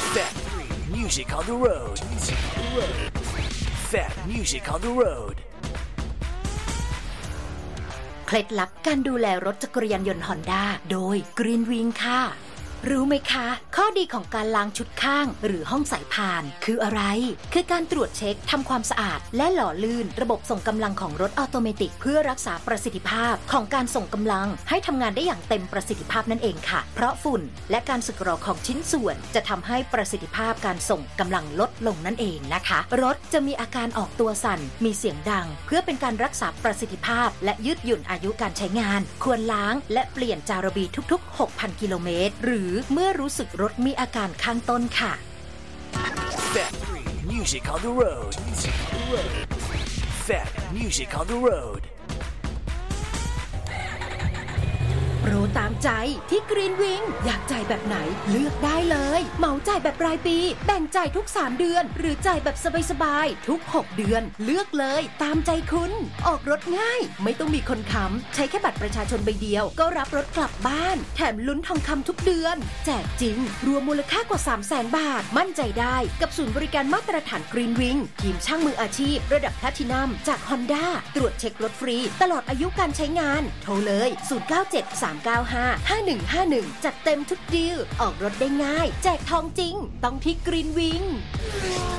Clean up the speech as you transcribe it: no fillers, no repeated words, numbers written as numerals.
Fat music on the road. Fat music on the road. เคล็ดลับการดูแลรถจักรยานยนต์ Honda โดย Green Wing ค่ะรู้ไหมคะข้อดีของการล้างชุดข้างหรือห้องสายพานคืออะไรคือการตรวจเช็คทำความสะอาดและหล่อลื่นระบบส่งกำลังของรถออโตเมติกเพื่อรักษาประสิทธิภาพของการส่งกำลังให้ทำงานได้อย่างเต็มประสิทธิภาพนั่นเองค่ะเพราะฝุ่นและการสึกหรอของชิ้นส่วนจะทำให้ประสิทธิภาพการส่งกำลังลดลงนั่นเองนะคะรถจะมีอาการออกตัวสั่นมีเสียงดังเพื่อเป็นการรักษาประสิทธิภาพและยืดหยุ่นอายุการใช้งานควรล้างและเปลี่ยนจาระบีทุกๆ 6,000 กิโลเมตรหรือเมื่อรู้สึกรถมีอาการข้างต้นค่ะ Fat music on the road. Fat music on the road. โปรตามใจที่ Green Wing อยากจ่ายแบบไหนเลือกได้เลยเหมาจ่ายแบบรายปีแบ่งจ่ายทุก3เดือนหรือจ่ายแบบสบายๆทุก6เดือนเลือกเลยตามใจคุณออกรถง่ายไม่ต้องมีคนค้ำใช้แค่บัตรประชาชนใบเดียวก็รับรถกลับบ้านแถมลุ้นทองคำทุกเดือนแจกจริงรวมมูลค่ากว่า 300,000 บาทมั่นใจได้กับศูนย์บริการมาตรฐาน Green Wing ทีมช่างมืออาชีพระดับแพลทินัมจาก Honda ตรวจเช็ครถฟรีตลอดอายุการใช้งานโทรเลย0973955151จัดเต็มทุกดีลออกรถได้ง่ายแจกทองจริงต้องที่ Green Wing